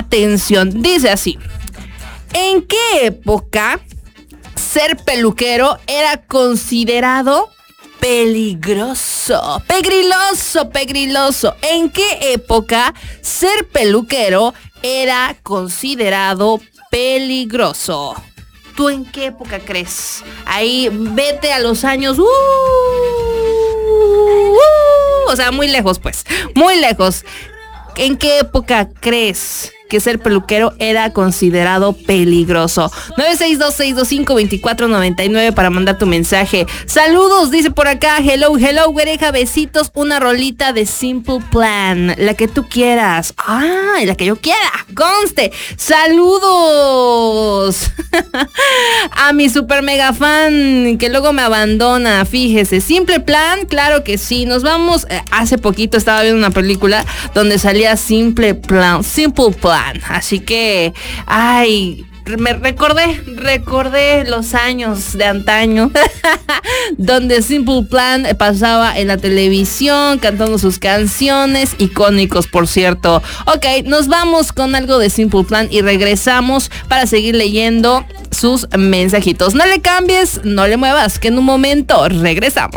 atención, dice así. ¿En qué época ser peluquero era considerado peligroso? Pegriloso. ¿En qué época ser peluquero era considerado peligroso? ¿Tú en qué época crees? Ahí vete a los años... o sea, muy lejos pues. Muy lejos. ¿En qué época crees que ser peluquero era considerado peligroso? 962-625-2499 para mandar tu mensaje. Saludos, dice por acá. Hello, güereja, besitos. Una rolita de Simple Plan, la que tú quieras. La que yo quiera, conste. Saludos a mi super mega fan que luego me abandona. Fíjese, Simple Plan, claro que sí. Nos vamos, hace poquito estaba viendo una película donde salía Simple Plan. Así que, me recordé los años de antaño donde Simple Plan pasaba en la televisión cantando sus canciones, icónicos por cierto. Ok, nos vamos con algo de Simple Plan y regresamos para seguir leyendo sus mensajitos. No le cambies, no le muevas, que en un momento regresamos.